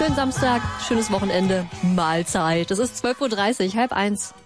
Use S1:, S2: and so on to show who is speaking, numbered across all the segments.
S1: Schönen Samstag, schönes Wochenende, Mahlzeit. Es ist 12:30 Uhr, 12:30.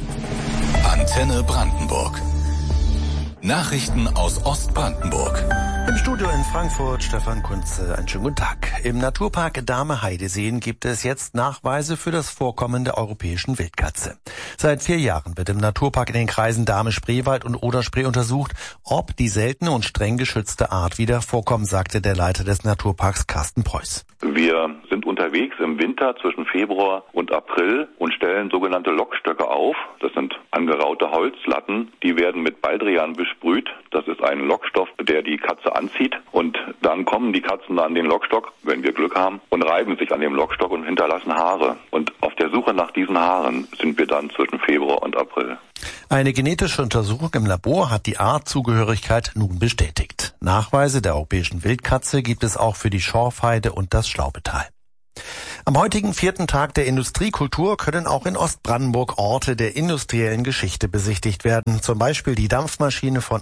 S2: Antenne Brandenburg. Nachrichten aus Ostbrandenburg.
S3: Im Studio in Frankfurt, Stefan Kunze, einen schönen guten Tag. Im Naturpark Dahme-Heideseen gibt es jetzt Nachweise für das Vorkommen der europäischen Wildkatze. Seit 4 Jahren wird im Naturpark in den Kreisen Dahme-Spreewald und Oder-Spree untersucht, ob die seltene und streng geschützte Art wieder vorkommt, sagte der Leiter des Naturparks Carsten Preuß.
S4: Wir sind unterwegs im Winter zwischen Februar und April und stellen sogenannte Lockstöcke auf. Das sind angeraute Holzlatten, die werden mit Baldrian besprüht. Das ist ein Lockstoff, der die Katze anzieht. Und dann kommen die Katzen an den Lockstock, wenn wir Glück haben, und reiben sich an dem Lockstock und hinterlassen Haare. Und auf der Suche nach diesen Haaren sind wir dann zwischen Februar und April.
S3: Eine genetische Untersuchung im Labor hat die Artzugehörigkeit nun bestätigt. Nachweise der europäischen Wildkatze gibt es auch für die Schorfheide und das Schlaubetal. Am heutigen 4. Tag der Industriekultur können auch in Ostbrandenburg Orte der industriellen Geschichte besichtigt werden. Zum Beispiel die Dampfmaschine von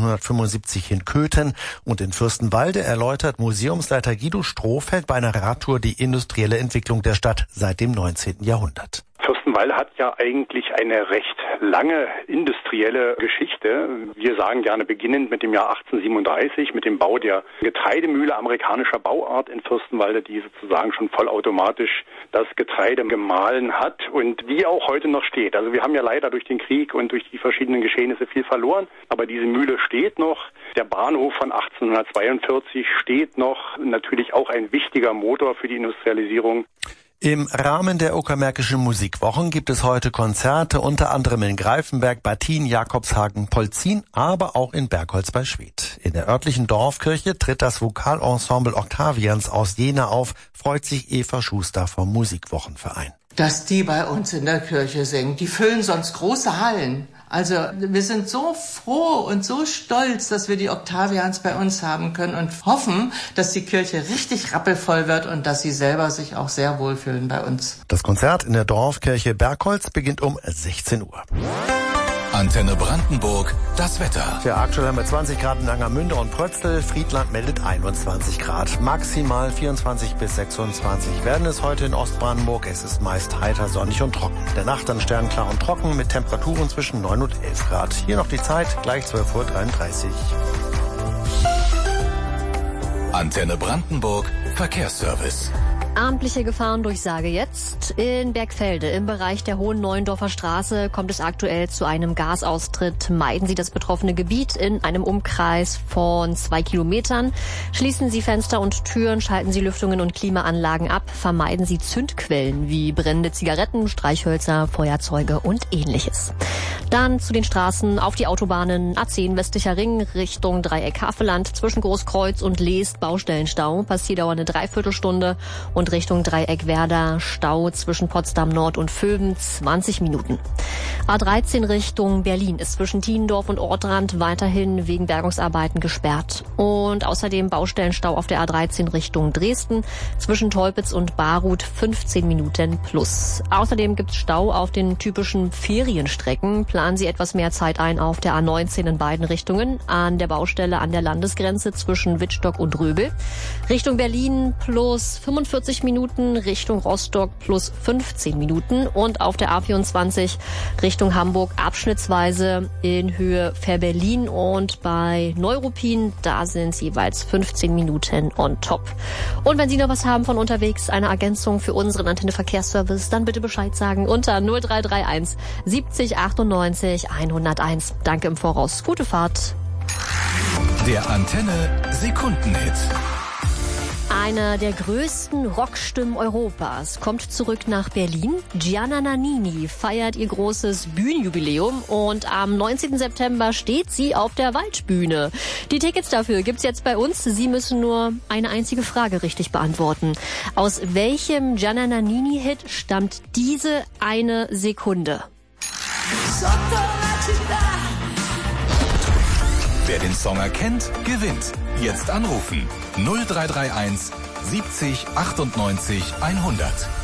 S3: 1875 in Köthen, und in Fürstenwalde erläutert Museumsleiter Guido Strohfeld bei einer Radtour die industrielle Entwicklung der Stadt seit dem 19. Jahrhundert.
S5: Fürstenwalde hat ja eigentlich eine recht lange industrielle Geschichte. Wir sagen gerne beginnend mit dem Jahr 1837, mit dem Bau der Getreidemühle amerikanischer Bauart in Fürstenwalde, die sozusagen schon vollautomatisch das Getreide gemahlen hat und die auch heute noch steht. Also wir haben ja leider durch den Krieg und durch die verschiedenen Geschehnisse viel verloren, aber diese Mühle steht noch. Der Bahnhof von 1842 steht noch, natürlich auch ein wichtiger Motor für die Industrialisierung.
S3: Im Rahmen der Uckermärkischen Musikwochen gibt es heute Konzerte, unter anderem in Greifenberg, Battin, Jakobshagen, Polzin, aber auch in Bergholz bei Schwedt. In der örtlichen Dorfkirche tritt das Vokalensemble Octavians aus Jena auf, freut sich Eva Schuster vom Musikwochenverein.
S6: Dass die bei uns in der Kirche singen, die füllen sonst große Hallen. Also wir sind so froh und so stolz, dass wir die Octavians bei uns haben können und hoffen, dass die Kirche richtig rappelvoll wird und dass sie selber sich auch sehr wohlfühlen bei uns.
S3: Das Konzert in der Dorfkirche Bergholz beginnt um 16 Uhr.
S2: Antenne Brandenburg, das Wetter.
S3: Für aktuell haben wir 20 Grad in Angermünde und Prötzl. Friedland meldet 21 Grad. Maximal 24 bis 26 werden es heute in Ostbrandenburg. Es ist meist heiter, sonnig und trocken. Der Nacht dann sternklar und trocken mit Temperaturen zwischen 9 und 11 Grad. Hier noch die Zeit, gleich 12:33 Uhr.
S2: Antenne Brandenburg, Verkehrsservice.
S1: Amtliche Gefahrendurchsage jetzt. In Bergfelde im Bereich der Hohen Neuendorfer Straße kommt es aktuell zu einem Gasaustritt. Meiden Sie das betroffene Gebiet in einem Umkreis von 2 Kilometern. Schließen Sie Fenster und Türen, schalten Sie Lüftungen und Klimaanlagen ab. Vermeiden Sie Zündquellen wie brennende Zigaretten, Streichhölzer, Feuerzeuge und Ähnliches. Dann zu den Straßen auf die Autobahnen A10 Westlicher Ring Richtung Dreieck Havelland zwischen Großkreuz und Leest Baustellenstau. Passierdauer eine Dreiviertelstunde. Und Richtung Dreieck Werder Stau zwischen Potsdam Nord und Vöben 20 Minuten. A13 Richtung Berlin ist zwischen Tiendorf und Ortrand weiterhin wegen Bergungsarbeiten gesperrt. Und außerdem Baustellenstau auf der A13 Richtung Dresden zwischen Teupitz und Baruth 15 Minuten plus. Außerdem gibt es Stau auf den typischen Ferienstrecken. Planen Sie etwas mehr Zeit ein auf der A19 in beiden Richtungen. An der Baustelle an der Landesgrenze zwischen Wittstock und Röbel. Richtung Berlin plus 45 Minuten, Richtung Rostock plus 15 Minuten und auf der A24 Richtung Hamburg abschnittsweise in Höhe Fährberlin und bei Neuruppin, da sind es jeweils 15 Minuten on top. Und wenn Sie noch was haben von unterwegs, eine Ergänzung für unseren Antenne Verkehrsservice, dann bitte Bescheid sagen unter 0331 70 98 101. Danke im Voraus. Gute Fahrt.
S2: Der Antenne Sekundenhit.
S1: Eine der größten Rockstimmen Europas kommt zurück nach Berlin. Gianna Nannini feiert ihr großes Bühnenjubiläum und am 19. September steht sie auf der Waldbühne. Die Tickets dafür gibt's jetzt bei uns. Sie müssen nur eine einzige Frage richtig beantworten. Aus welchem Gianna Nannini-Hit stammt diese eine Sekunde?
S2: Wer den Song erkennt, gewinnt. Jetzt anrufen. 0331 70 98 100.